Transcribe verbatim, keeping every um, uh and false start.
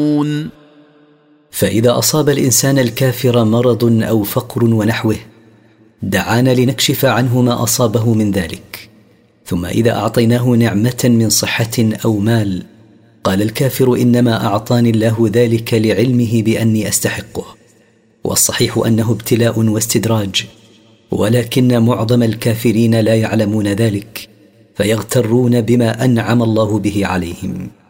فإذا أصاب الإنسان الكافر مرض أو فقر ونحوه دعانا لنكشف عنه ما أصابه من ذلك، ثم إذا أعطيناه نعمة من صحة أو مال قال الكافر إنما أعطاني الله ذلك لعلمه بأني أستحقه. والصحيح أنه ابتلاء واستدراج، ولكن معظم الكافرين لا يعلمون ذلك فيغترون بما أنعم الله به عليهم.